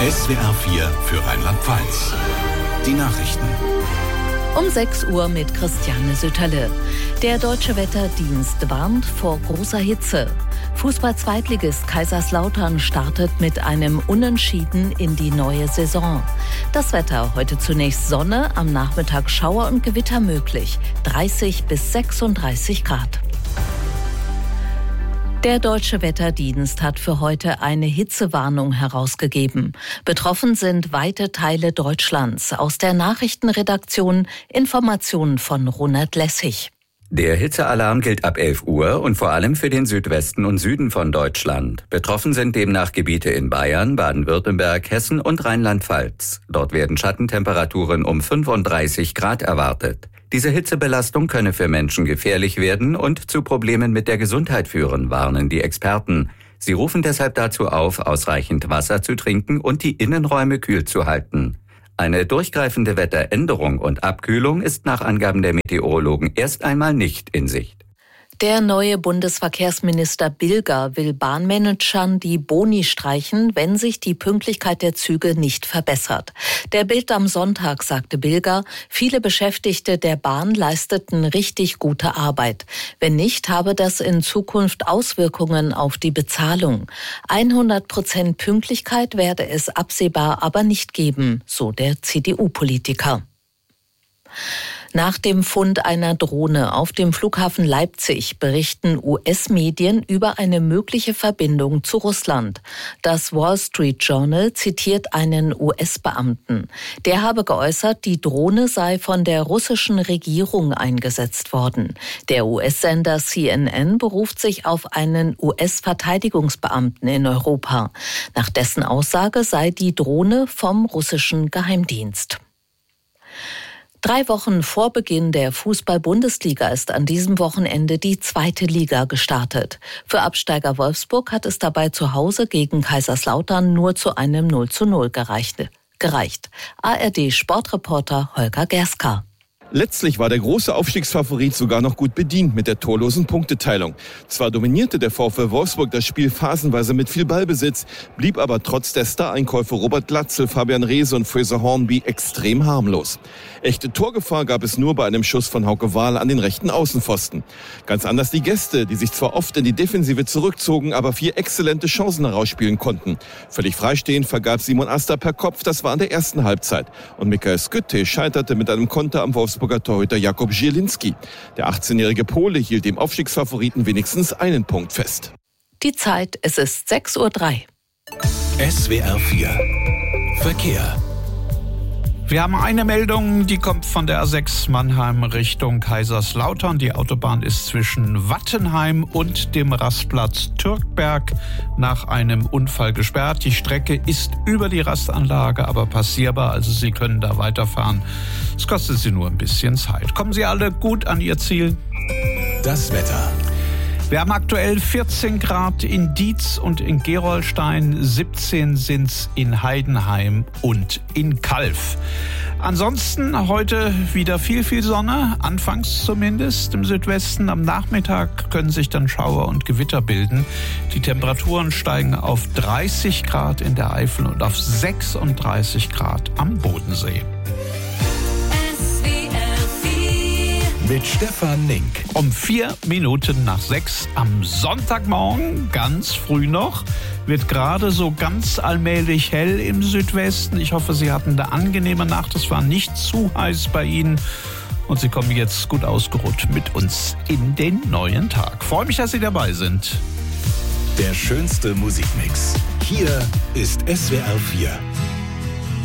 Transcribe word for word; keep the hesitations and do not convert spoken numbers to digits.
S W R vier für Rheinland-Pfalz. Die Nachrichten. Um sechs Uhr mit Christiane Sütterle. Der Deutsche Wetterdienst warnt vor großer Hitze. Fußball-Zweitligist Kaiserslautern startet mit einem Unentschieden in die neue Saison. Das Wetter: heute zunächst Sonne, am Nachmittag Schauer und Gewitter möglich. dreißig bis sechsunddreißig Grad. Der Deutsche Wetterdienst hat für heute eine Hitzewarnung herausgegeben. Betroffen sind weite Teile Deutschlands. Aus der Nachrichtenredaktion Informationen von Ronald Lessig. Der Hitzealarm gilt ab elf Uhr und vor allem für den Südwesten und Süden von Deutschland. Betroffen sind demnach Gebiete in Bayern, Baden-Württemberg, Hessen und Rheinland-Pfalz. Dort werden Schattentemperaturen um fünfunddreißig Grad erwartet. Diese Hitzebelastung könne für Menschen gefährlich werden und zu Problemen mit der Gesundheit führen, warnen die Experten. Sie rufen deshalb dazu auf, ausreichend Wasser zu trinken und die Innenräume kühl zu halten. Eine durchgreifende Wetteränderung und Abkühlung ist nach Angaben der Meteorologen erst einmal nicht in Sicht. Der neue Bundesverkehrsminister Bilger will Bahnmanagern die Boni streichen, wenn sich die Pünktlichkeit der Züge nicht verbessert. Der Bild am Sonntag sagte Bilger, viele Beschäftigte der Bahn leisteten richtig gute Arbeit. Wenn nicht, habe das in Zukunft Auswirkungen auf die Bezahlung. hundert Prozent Pünktlichkeit werde es absehbar aber nicht geben, so der C D U-Politiker. Nach dem Fund einer Drohne auf dem Flughafen Leipzig berichten U S-Medien über eine mögliche Verbindung zu Russland. Das Wall Street Journal zitiert einen U S-Beamten. Der habe geäußert, die Drohne sei von der russischen Regierung eingesetzt worden. Der U S-Sender C N N beruft sich auf einen U S-Verteidigungsbeamten in Europa. Nach dessen Aussage sei die Drohne vom russischen Geheimdienst. Drei Wochen vor Beginn der Fußball-Bundesliga ist an diesem Wochenende die zweite Liga gestartet. Für Absteiger Wolfsburg hat es dabei zu Hause gegen Kaiserslautern nur zu einem null zu null gereicht. gereicht. A R D-Sportreporter Holger Gerska. Letztlich war der große Aufstiegsfavorit sogar noch gut bedient mit der torlosen Punkteteilung. Zwar dominierte der VfL Wolfsburg das Spiel phasenweise mit viel Ballbesitz, blieb aber trotz der Star-Einkäufe Robert Glatzel, Fabian Reese und Fraser Hornby extrem harmlos. Echte Torgefahr gab es nur bei einem Schuss von Hauke Wahl an den rechten Außenpfosten. Ganz anders die Gäste, die sich zwar oft in die Defensive zurückzogen, aber vier exzellente Chancen herausspielen konnten. Völlig freistehend vergab Simon Asta per Kopf, das war in der ersten Halbzeit. Und Michael Skytte scheiterte mit einem Konter am Wolfsburger Torhüter Jakub Zielinski. Der achtzehnjährige Pole hielt dem Aufstiegsfavoriten wenigstens einen Punkt fest. Die Zeit, es ist sechs Uhr drei. S W R vier Verkehr. Wir haben eine Meldung, die kommt von der A sechs Mannheim Richtung Kaiserslautern. Die Autobahn ist zwischen Wattenheim und dem Rastplatz Türkberg nach einem Unfall gesperrt. Die Strecke ist über die Rastanlage, aber passierbar, also Sie können da weiterfahren. Es kostet Sie nur ein bisschen Zeit. Kommen Sie alle gut an Ihr Ziel. Das Wetter. Wir haben aktuell vierzehn Grad in Dietz und in Gerolstein, siebzehn sind's in Heidenheim und in Calw. Ansonsten heute wieder viel, viel Sonne, anfangs zumindest im Südwesten. Am Nachmittag können sich dann Schauer und Gewitter bilden. Die Temperaturen steigen auf dreißig Grad in der Eifel und auf sechsunddreißig Grad am Bodensee. Mit Stefan Nink. Um vier Minuten nach sechs am Sonntagmorgen, ganz früh noch, wird gerade so ganz allmählich hell im Südwesten. Ich hoffe, Sie hatten eine angenehme Nacht. Es war nicht zu heiß bei Ihnen. Und Sie kommen jetzt gut ausgeruht mit uns in den neuen Tag. Freue mich, dass Sie dabei sind. Der schönste Musikmix. Hier ist S W R vier.